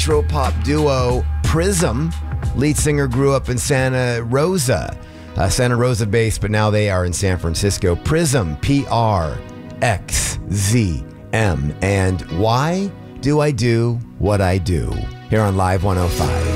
electro-pop duo Prism. Lead singer grew up in Santa Rosa based, but now they are in San Francisco. Prism, PRXZM. And why do I do what I do? Here on Live 105.